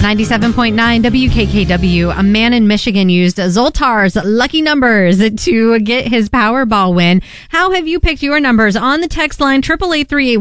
97.9 WKKW. A man in Michigan used Zoltar's lucky numbers to get his Powerball win. How have you picked your numbers? On the text line, 888-381